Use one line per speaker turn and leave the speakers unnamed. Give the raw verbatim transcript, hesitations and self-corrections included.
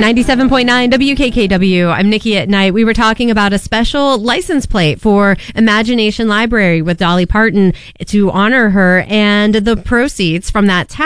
ninety-seven point nine W K K W. I'm Nikki at Night. We were talking about a special license plate for Imagination Library with Dolly Parton to honor her, and the proceeds from that